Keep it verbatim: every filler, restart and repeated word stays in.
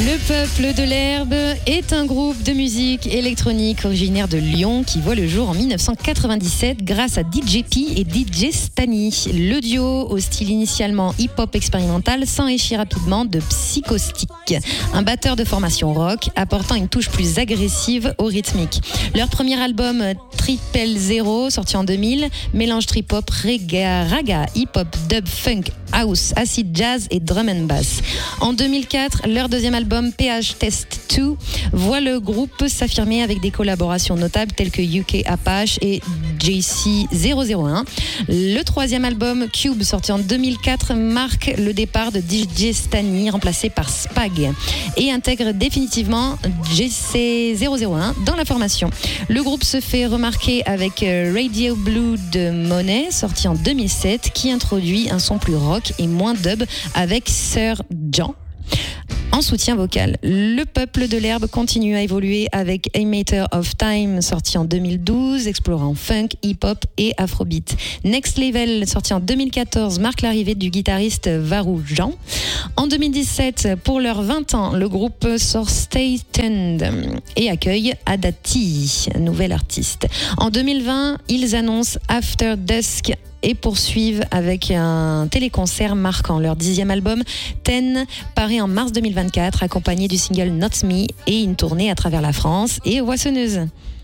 Le Peuple de l'Herbe est un groupe de musique électronique originaire de Lyon qui voit le jour en dix-neuf cent quatre-vingt-dix-sept grâce à D J P et D J Stani. Le duo, au style initialement hip-hop expérimental, s'enrichit rapidement de Psychostick, un batteur de formation rock apportant une touche plus agressive au rythmique. Leur premier album Triple Zero, sorti en deux mille, mélange trip-hop, raga, raga, hip-hop, dub, funk, house, acid jazz et drum and bass. En deux mille quatre, leur deuxième album P H Test deux voit le groupe s'affirmer avec des collaborations notables telles que U K Apache et J C zéro zéro un. Le troisième album Cube, sorti en deux mille quatre, marque le départ de D J Stani, remplacé par Spag, et intègre définitivement J C zéro zéro un dans la formation. Le groupe se fait remarquer avec Radio Blue de Monet, sorti en deux mille sept, qui introduit un son plus rock et moins dub avec Sir Jean en soutien vocal. Le Peuple de l'Herbe continue à évoluer avec A Matter of Time, sorti en deux mille douze, explorant funk, hip-hop et afrobeat. Next Level, sorti en deux mille quatorze, marque l'arrivée du guitariste Varou Jean. En deux mille dix-sept, pour leurs vingt ans, le groupe sort Stay Tuned et accueille Adati, nouvel artiste. En deux mille vingt, ils annoncent After Dusk et poursuivent avec un téléconcert marquant leur dixième album, Ten, paru en mars deux mille vingt-quatre, accompagné du single Not Me et une tournée à travers la France et aux Poissonneuses.